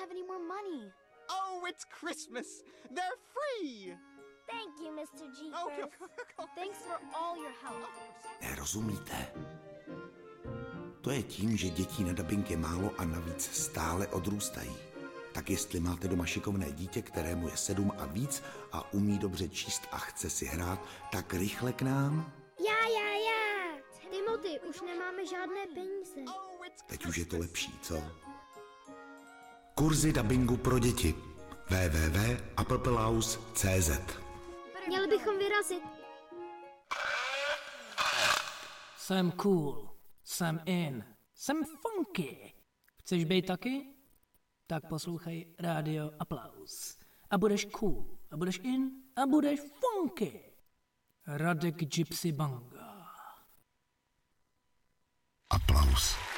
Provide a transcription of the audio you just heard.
have any more money. Oh, it's Christmas. They're free. Thank you, Mr. Jeepers. Thanks for all your help. Nerozumíte? To je tím, že dětí na dabing je málo a navíc stále odrůstají. Tak jestli máte doma šikovné dítě, kterému je 7 a víc a umí dobře číst a chce si hrát, tak rychle k nám. Já. Timothy, už nemáme žádné peníze. Teď už je to lepší, co? Kurzy dabingu pro děti. www.applepalaus.cz. Měli bychom vyrazit. Jsem cool, jsem in, jsem funky. Chceš být taky? Tak poslouchej Rádio Aplaus. A budeš cool, a budeš in, a budeš funky. Radek Gypsy Banga. Aplaus.